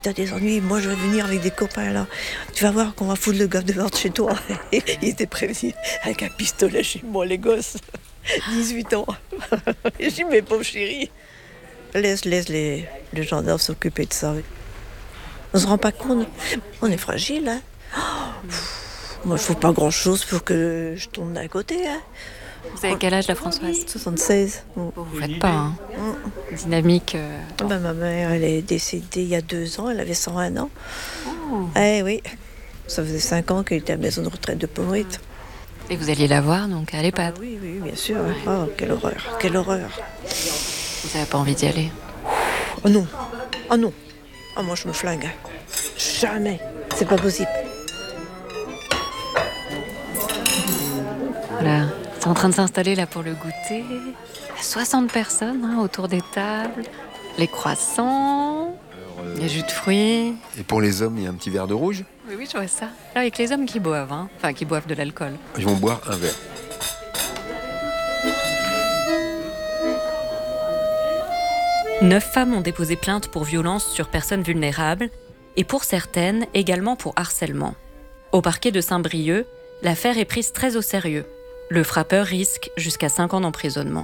T'as des ennuis, moi je vais venir avec des copains là. Tu vas voir qu'on va foutre le gars dehors de chez toi. Et il était prévenu avec un pistolet chez moi, les gosses. 18 ans. Et j'ai dit, mais pauvre chérie, laisse les gendarmes s'occuper de ça. On se rend pas compte, on est fragile. Hein. Moi, il faut pas grand chose pour que je tourne d'un côté. Hein. Vous avez quel âge, la Françoise ? 76. Vous faites pas, hein. Dynamique. Ma mère, elle est décédée il y a 2 ans, elle avait 101 ans. Eh oui, ça faisait 5 ans qu'elle était à la maison de retraite de pauvreté. Et vous alliez la voir, donc, à l'EHPAD ? Oui, bien sûr. Oh, quelle horreur, quelle horreur. Vous n'avez pas envie d'y aller ? Oh non, oh non. Oh, moi, je me flingue. Jamais, c'est pas possible. Voilà. C'est en train de s'installer là pour le goûter. 60 personnes autour des tables. Les croissants, les jus de fruits. Et pour les hommes, il y a un petit verre de rouge. Oui, je vois ça. Là, avec les hommes qui boivent, enfin qui boivent de l'alcool. Ils vont boire un verre. Neuf femmes ont déposé plainte pour violence sur personnes vulnérables et pour certaines, également pour harcèlement. Au parquet de Saint-Brieuc, l'affaire est prise très au sérieux. Le frappeur risque jusqu'à 5 ans d'emprisonnement.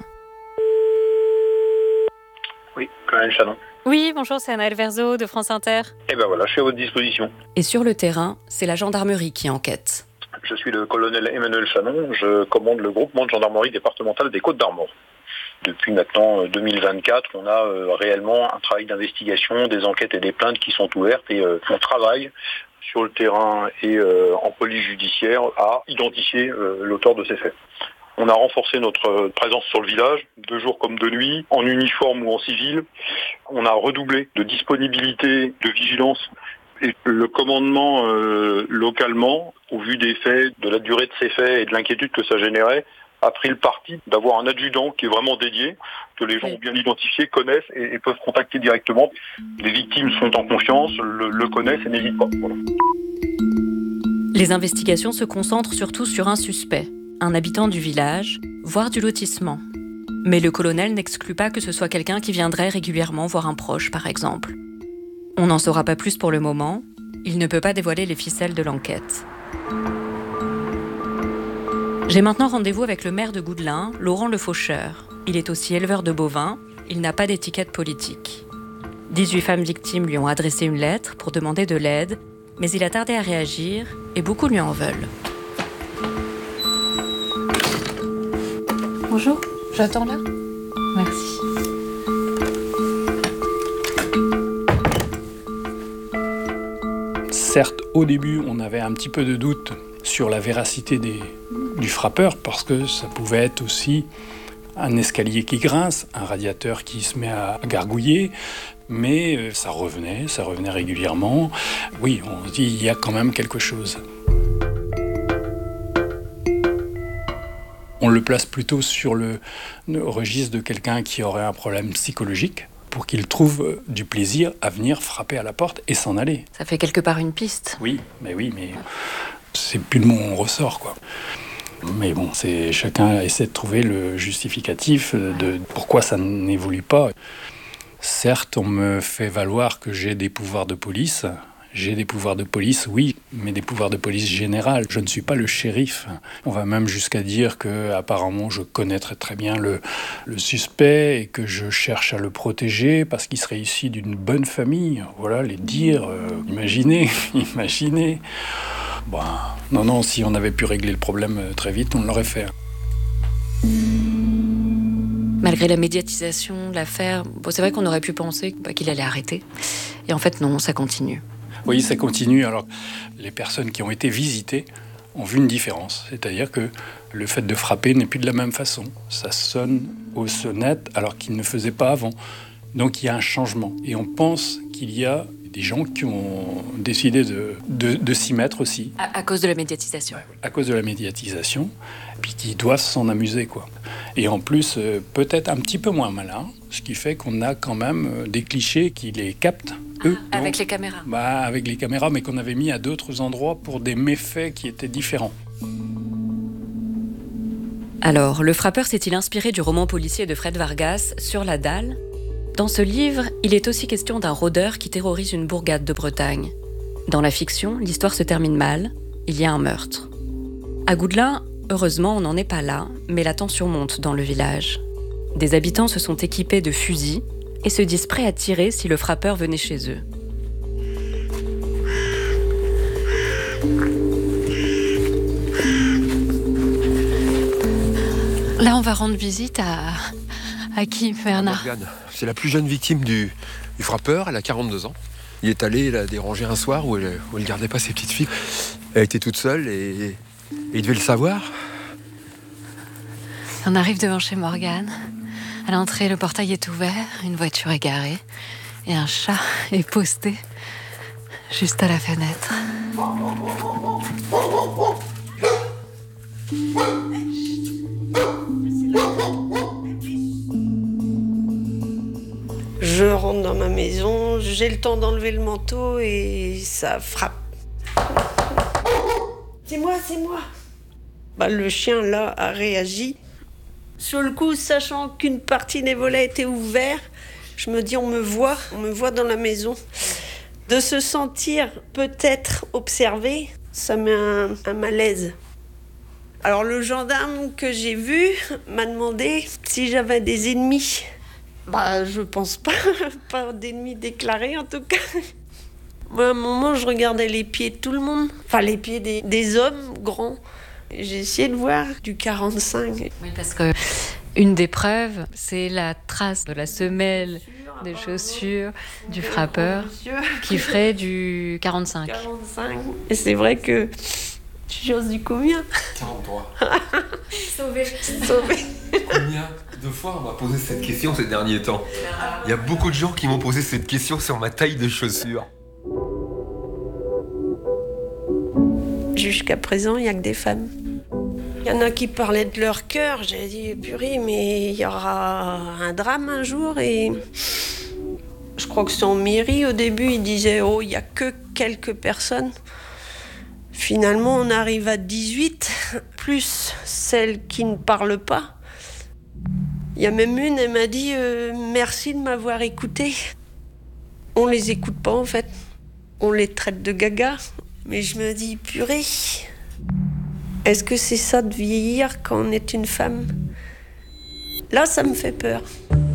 Oui, Colonel Chanon. Oui, bonjour, c'est Anaëlle Verzo de France Inter. Eh ben voilà, je suis à votre disposition. Et sur le terrain, c'est la gendarmerie qui enquête. Je suis le colonel Emmanuel Chanon, je commande le groupement de gendarmerie départementale des Côtes-d'Armor. Depuis maintenant 2024, on a réellement un travail d'investigation, des enquêtes et des plaintes qui sont ouvertes et on travaille sur le terrain et en police judiciaire à identifier l'auteur de ces faits. On a renforcé notre présence sur le village, de jour comme de nuit, en uniforme ou en civil. On a redoublé de disponibilité, de vigilance. Et le commandement localement, au vu des faits, de la durée de ces faits et de l'inquiétude que ça générait, a pris le parti d'avoir un adjudant qui est vraiment dédié, que les gens ont bien identifié, connaissent et peuvent contacter directement. Les victimes sont en confiance, le connaissent et n'hésitent pas. Voilà. Les investigations se concentrent surtout sur un suspect, un habitant du village, voire du lotissement. Mais le colonel n'exclut pas que ce soit quelqu'un qui viendrait régulièrement voir un proche, par exemple. On n'en saura pas plus pour le moment. Il ne peut pas dévoiler les ficelles de l'enquête. J'ai maintenant rendez-vous avec le maire de Goudelin, Laurent Le Faucheur. Il est aussi éleveur de bovins. Il n'a pas d'étiquette politique. 18 femmes victimes lui ont adressé une lettre pour demander de l'aide, mais il a tardé à réagir et beaucoup lui en veulent. Bonjour, j'attends là. Merci. Certes, au début, on avait un petit peu de doute sur la véracité du frappeur, parce que ça pouvait être aussi un escalier qui grince, un radiateur qui se met à gargouiller, mais ça revenait régulièrement. Oui, on se dit, il y a quand même quelque chose. On le place plutôt sur le registre de quelqu'un qui aurait un problème psychologique, pour qu'il trouve du plaisir à venir frapper à la porte et s'en aller. Ça fait quelque part une piste. Oui, mais c'est plus de mon ressort, quoi. Mais bon, chacun essaie de trouver le justificatif de pourquoi ça n'évolue pas. Certes, on me fait valoir que j'ai des pouvoirs de police. J'ai des pouvoirs de police, oui, mais des pouvoirs de police générales. Je ne suis pas le shérif. On va même jusqu'à dire que, apparemment, je connais très bien le suspect et que je cherche à le protéger parce qu'il serait issu d'une bonne famille. Voilà, les dires, imaginez. Bon, non, si on avait pu régler le problème très vite, on l'aurait fait. Malgré la médiatisation de l'affaire, c'est vrai qu'on aurait pu penser qu'il allait arrêter. Et en fait, non, ça continue. Oui, ça continue. Alors, les personnes qui ont été visitées ont vu une différence. C'est-à-dire que le fait de frapper n'est plus de la même façon. Ça sonne aux sonnettes alors qu'il ne faisait pas avant. Donc, il y a un changement. Et on pense qu'il y a des gens qui ont décidé de s'y mettre aussi. À cause de la médiatisation. Ouais, à cause de la médiatisation. Puis qui doivent s'en amuser, quoi. Et en plus, peut-être un petit peu moins malin, ce qui fait qu'on a quand même des clichés qui les captent. Avec les caméras. Avec les caméras, mais qu'on avait mis à d'autres endroits pour des méfaits qui étaient différents. Alors, le frappeur s'est-il inspiré du roman policier de Fred Vargas, Sur la dalle ? Dans ce livre, il est aussi question d'un rôdeur qui terrorise une bourgade de Bretagne. Dans la fiction, l'histoire se termine mal, il y a un meurtre. À Goudelin, heureusement, on n'en est pas là, mais la tension monte dans le village. Des habitants se sont équipés de fusils et se disent prêts à tirer si le frappeur venait chez eux. Là, on va rendre visite à qui, Bernard? Morgane, c'est la plus jeune victime du frappeur, elle a 42 ans. Il est allé la déranger un soir où elle gardait pas ses petites filles. Elle était toute seule et il devait le savoir. On arrive devant chez Morgane. À l'entrée, le portail est ouvert, une voiture est garée et un chat est posté juste à la fenêtre. Je rentre dans ma maison, j'ai le temps d'enlever le manteau et ça frappe. C'est moi. Le chien, là, a réagi. Sur le coup, sachant qu'une partie des volets était ouverte, je me dis, on me voit dans la maison. De se sentir peut-être observé, ça met un malaise. Alors le gendarme que j'ai vu m'a demandé si j'avais des ennemis. Je pense pas d'ennemis déclarés en tout cas. Moi, à un moment, je regardais les pieds de tout le monde, enfin les pieds des hommes grands. J'ai essayé de voir du 45. Oui, parce que une des preuves, c'est la trace de la semelle des chaussures du frappeur qui ferait du 45. 45. Et c'est vrai que j'ose du combien? 43. Sauvé. Combien de fois on m'a posé cette question ces derniers temps? Il y a beaucoup de gens qui m'ont posé cette question sur ma taille de chaussures. Jusqu'à présent, il n'y a que des femmes. Il y en a qui parlaient de leur cœur. J'ai dit, purée, mais il y aura un drame un jour. Et je crois que c'est en mairie. Au début, ils disaient, oh, il n'y a que quelques personnes. Finalement, on arrive à 18, plus celles qui ne parlent pas. Il y a même une, elle m'a dit, merci de m'avoir écouté. On les écoute pas, en fait. On les traite de gaga. Mais je me dis, purée, est-ce que c'est ça de vieillir quand on est une femme? Là, ça me fait peur.